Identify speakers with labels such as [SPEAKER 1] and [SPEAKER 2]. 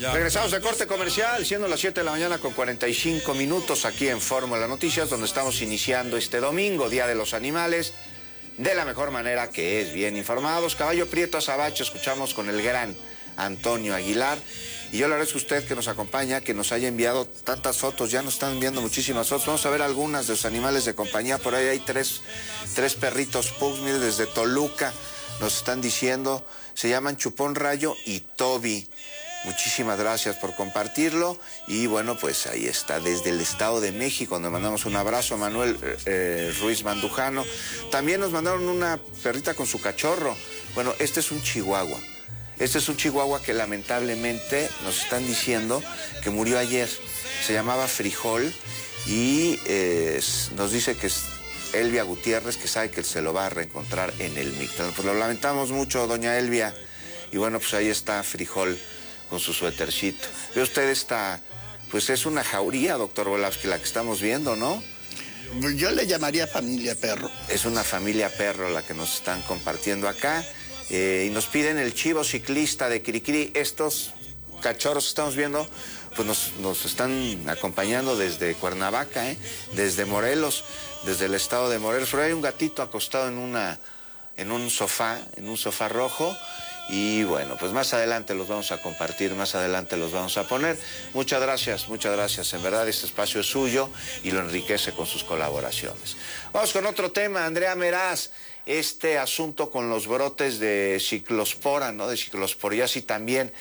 [SPEAKER 1] Regresamos de corte comercial, siendo las 7 de la mañana con 45 minutos aquí en Fórmula Noticias, donde estamos iniciando este domingo, Día de los Animales, de la mejor manera, que es bien informados. Caballo Prieto Azabache, escuchamos con el gran Antonio Aguilar. Y yo le agradezco a usted que nos acompaña, que nos haya enviado tantas fotos. Ya nos están enviando muchísimas fotos. Vamos a ver algunas de los animales de compañía. Por ahí hay tres perritos pugs, mire, desde Toluca nos están diciendo. Se llaman Chupón Rayo y Toby. Muchísimas gracias por compartirlo. Y bueno, pues ahí está, desde el Estado de México, donde mandamos un abrazo a Manuel Ruiz Mandujano. También nos mandaron una perrita con su cachorro. Bueno, este es un chihuahua. Este es un chihuahua que lamentablemente nos están diciendo que murió ayer. Se llamaba Frijol y nos dice que es Elvia Gutiérrez, que sabe que se lo va a reencontrar en el Mictlán. Pues lo lamentamos mucho, doña Elvia. Y bueno, pues ahí está Frijol con su suétercito. Ve usted esta, pues es una jauría, doctor Volavsky, la que estamos viendo, ¿no?
[SPEAKER 2] Yo le llamaría familia perro.
[SPEAKER 1] Es una familia perro la que nos están compartiendo acá. Y nos piden el chivo ciclista de Cricri. Estos cachorros que estamos viendo, pues nos están acompañando desde Cuernavaca, desde Morelos, desde el estado de Morelos. Pero hay un gatito acostado en un sofá rojo. Y bueno, pues más adelante los vamos a compartir, más adelante los vamos a poner. Muchas gracias, en verdad este espacio es suyo y lo enriquece con sus colaboraciones. Vamos con otro tema, Andrea Meraz, este asunto con los brotes de ciclospora, ¿no? De ciclosporiasis también